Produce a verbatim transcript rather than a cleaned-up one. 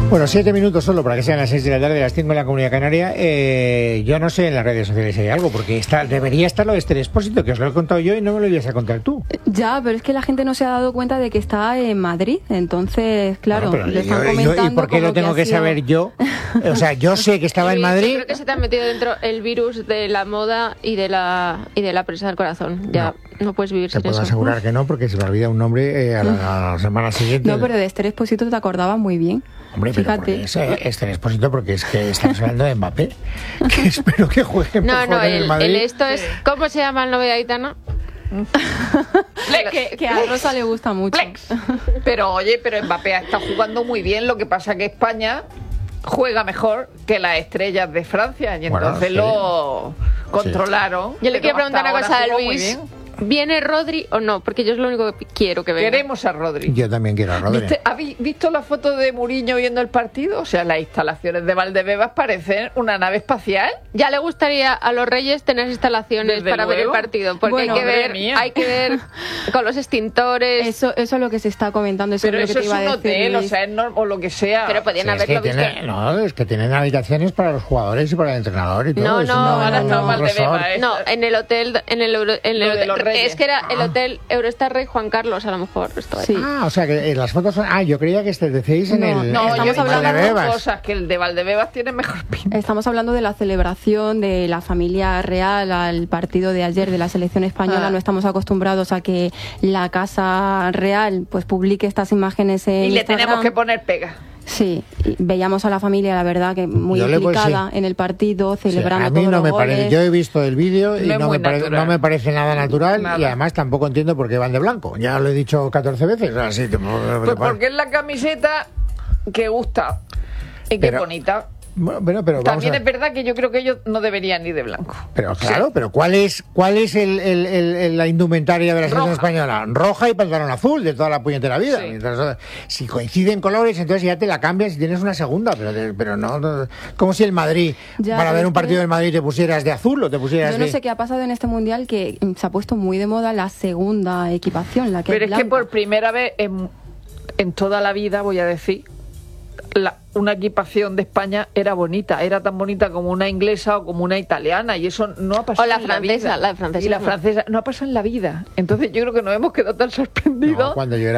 Bueno, siete minutos solo para que sean las seis de la tarde, las cinco en la Comunidad Canaria. Eh, yo no sé en las redes sociales si hay algo, porque está, debería estar lo de Esther Expósito, que os lo he contado yo y no me lo ibas a contar tú. Ya, pero es que la gente no se ha dado cuenta de que está en Madrid, entonces, claro, bueno, le están yo, comentando. yo, ¿Y por qué lo tengo que, que sido... saber yo? O sea, yo sé que estaba en Madrid. Yo creo que se te ha metido dentro el virus de la moda y de la y de la presa del corazón. Ya no, no puedes vivir sin eso. Te puedo asegurar que no, porque se me olvida un nombre eh, a, la, a la semana siguiente. No, pero de Esther Expósito te acordabas muy bien. Hombre, pero porque es Esther Expósito, porque es que estamos hablando de Mbappé, que espero que juegue No, no, el, en Madrid. el esto es... ¿Cómo se llama el novio de Aitana? que, que a Rosa le gusta mucho. Flex. Pero oye, pero Mbappé está jugando muy bien, lo que pasa que España juega mejor que las estrellas de Francia y bueno, entonces sí. lo controlaron. Yo le quiero preguntar una cosa a Luis. Luis. ¿Viene Rodri o no? Porque yo es lo único que quiero que venga. Queremos a Rodri. Yo también quiero a Rodri. ¿Viste, ¿Habéis visto la foto de Mourinho viendo el partido? O sea, las instalaciones de Valdebebas parecen una nave espacial. Ya le gustaría a los Reyes tener instalaciones Desde para luego. ver el partido, porque Bueno, hay que ver, mía. hay que ver con los extintores. Eso, eso es lo que se está comentando. Eso Pero es lo eso que te es iba un a decir, hotel, Luis. o sea, es no, o lo que sea. Pero podían Sí, es haberlo que visto. tiene, no, es que tienen habitaciones para los jugadores y para el entrenador y todo. No, eso no, no, ahora no, está no, Valdebebas, resort. eh. No, en el hotel, en el, Euro, en el Lo de hotel- los Reyes. es que era el Ah. hotel Eurostar Rey Juan Carlos, a lo mejor. Esto Sí. Ah, o sea que en las fotos son... Ah, yo creía que este decíais en No, el... No, en yo el estamos hablando de Valdebebas. cosas que el de Valdebebas tiene mejor pinta. Estamos hablando de la celebración de la familia real al partido de ayer de la selección española. Ah. No estamos acostumbrados a que la Casa Real pues publique estas imágenes en Y le Instagram. tenemos que poner pega. Sí, y veíamos a la familia, la verdad, que muy Yo le voy- implicada sí. en el partido, celebrando Sí, a mí todos no los me goles. parece. Yo he visto el vídeo y No es no, muy me parece, natural. no me parece nada natural Nada. y además tampoco entiendo por qué van de blanco. Ya lo he dicho catorce veces. Así, te- Pues porque es la camiseta que gusta y que Pero- es bonita. Bueno, pero, pero vamos También a- es verdad que yo creo que ellos no deberían ir de blanco. Pero claro, pero ¿cuál es cuál es el, el- el- el- la indumentaria de la selección Roja. española? Roja y pantalón azul de toda la puñetera vida. Sí. Entonces, si coinciden colores, entonces ya te la cambias y tienes una segunda, pero de- pero no, no- como si el Madrid, Ya, para pero ver es un partido que- del Madrid te pusieras de azul o te pusieras Yo no de... sé qué ha pasado en este mundial, que mm, se ha puesto muy de moda la segunda equipación, la que Pero es es que blanca. por primera vez en, en toda la vida, voy a decir, la, una equipación de España era bonita, era tan bonita como una inglesa o como una italiana, y eso no ha pasado O la en francesa, la vida. la francesa Y la no. francesa no ha pasado en la vida. Entonces yo creo que nos hemos quedado tan sorprendidos. No, cuando yo era